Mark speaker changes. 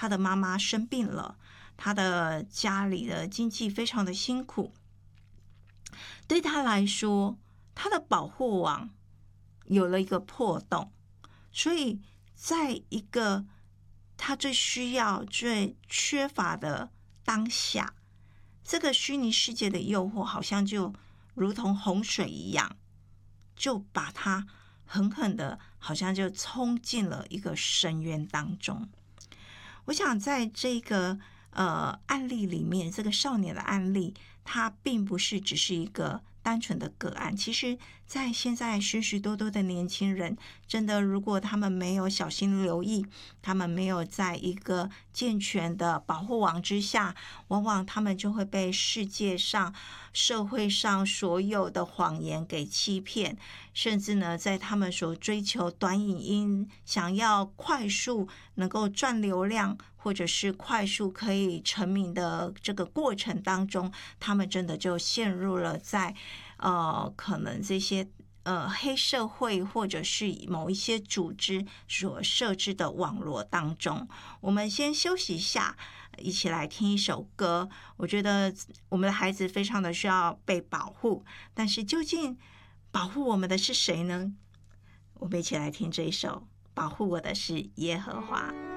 Speaker 1: 他的妈妈生病了，他的家里的经济非常的辛苦，对他来说，他的保护网有了一个破洞，所以在一个他最需要、最缺乏的当下，这个虚拟世界的诱惑好像就如同洪水一样，就把他狠狠的，好像就冲进了一个深渊当中。我想在这个案例里面，这个少年的案例，它并不是只是一个单纯的个案。其实在现在许许多多的年轻人，真的如果他们没有小心留意，他们没有在一个健全的保护网之下，往往他们就会被世界上社会上所有的谎言给欺骗，甚至呢在他们所追求短影音，想要快速能够赚流量，或者是快速可以成名的这个过程当中，他们真的就陷入了在可能这些黑社会或者是某一些组织所设置的网络当中。我们先休息一下，一起来听一首歌。我觉得我们的孩子非常的需要被保护，但是究竟保护我们的是谁呢？我们一起来听这一首《保护我的是耶和华》。